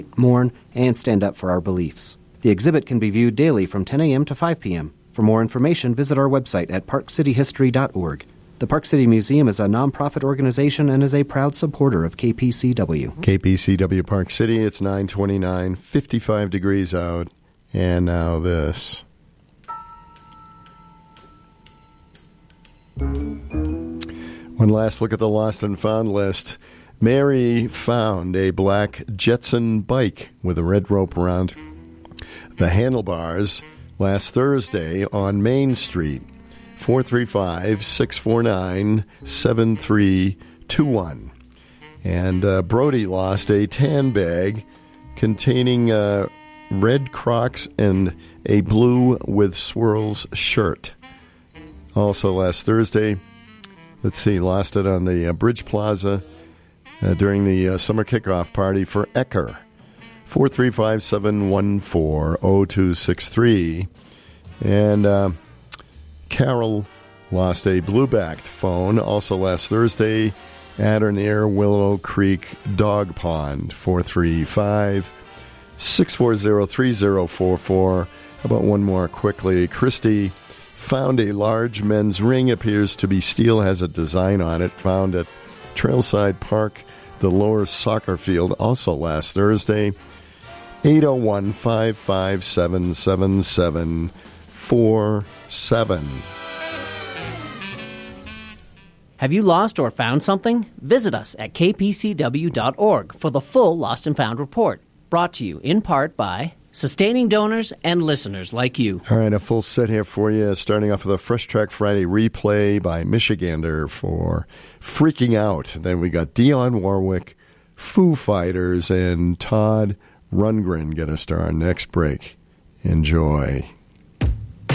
mourn, and stand up for our beliefs. The exhibit can be viewed daily from 10 a.m. to 5 p.m. For more information, visit our website at parkcityhistory.org. The Park City Museum is a nonprofit organization and is a proud supporter of KPCW. KPCW Park City, it's 9:29, 55 degrees out, and now this. One last look at the lost and found list. Mary found a black Jetson bike with a red rope around the handlebars last Thursday on Main Street. 435-649-7321. And Brody lost a tan bag containing red Crocs and a blue with swirls shirt. Also last Thursday, lost it on the Bridge Plaza during the summer kickoff party for Ecker. 435-714-0263. And Carol lost a blue-backed phone also last Thursday at or near Willow Creek Dog Pond. 435-640-3044. How about one more quickly? Christy found a large men's ring, appears to be steel, has a design on it, found at Trailside Park, the lower soccer field, also last Thursday. 801-557-7747. Have you lost or found something? Visit us at kpcw.org for the full Lost and Found report, brought to you in part by sustaining donors and listeners like you. All right, a full set here for you, starting off with a Fresh Track Friday replay by Michigander for Freaking Out. Then we got Dionne Warwick, Foo Fighters, and Todd Rundgren get us to our next break. Enjoy.